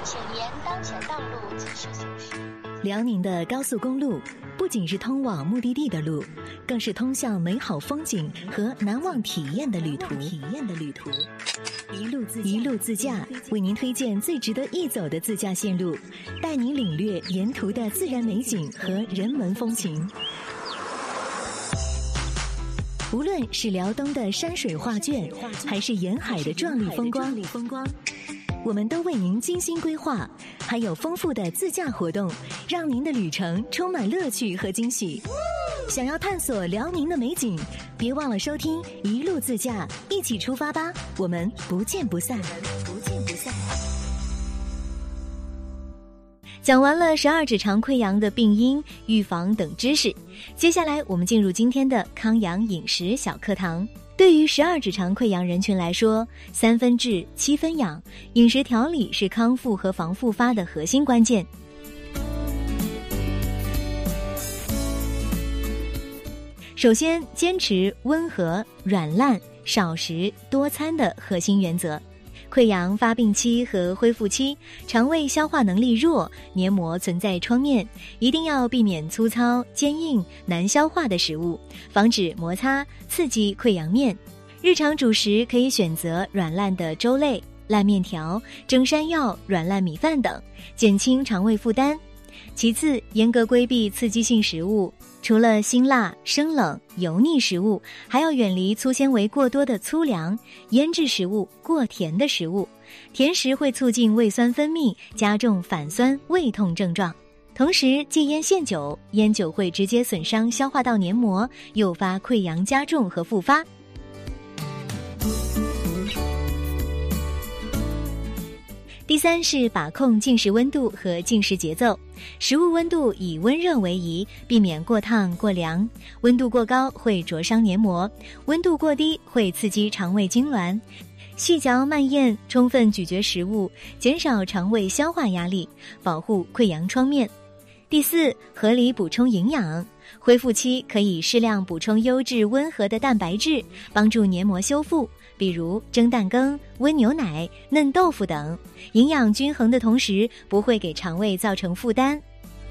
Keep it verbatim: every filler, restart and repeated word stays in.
请沿当前道路继续行驶。 辽宁的高速公路不仅是通往目的地的路，更是通向美好风景和难忘体验的旅途。体验的旅途，一路自一路自驾，为您推荐最值得一走的自驾线路，带您领略沿途的自然美景和人文风情。无论是辽东的山水画卷，还是沿海的壮丽风光，我们都为您精心规划，还有丰富的自驾活动，让您的旅程充满乐趣和惊喜。想要探索辽宁的美景，别忘了收听《一路自驾》，一起出发吧！我们不见不散，不见不散。讲完了十二指肠溃疡的病因、预防等知识，接下来我们进入今天的康养饮食小课堂。对于十二指肠溃疡人群来说，三分治七分养，饮食调理是康复和防复发的核心关键。首先，坚持温和、软烂、少食、多餐的核心原则。溃疡发病期和恢复期，肠胃消化能力弱，黏膜存在创面，一定要避免粗糙、坚硬、难消化的食物，防止摩擦刺激溃疡面。日常主食可以选择软烂的粥类、烂面条、蒸山药、软烂米饭等，减轻肠胃负担。其次，严格规避刺激性食物，除了辛辣、生冷、油腻食物，还要远离粗纤维过多的粗粮、腌制食物、过甜的食物。甜食会促进胃酸分泌，加重反酸、胃痛症状。同时，戒烟限酒，烟酒会直接损伤消化道黏膜，诱发溃疡加重和复发。第三是把控进食温度和进食节奏，食物温度以温热为宜，避免过烫过凉。温度过高会灼伤黏膜，温度过低会刺激肠胃痉挛。细嚼慢咽，充分咀嚼食物，减少肠胃消化压力，保护溃疡创面。第四，合理补充营养。恢复期可以适量补充优质温和的蛋白质，帮助黏膜修复，比如蒸蛋羹、温牛奶、嫩豆腐等，营养均衡的同时不会给肠胃造成负担。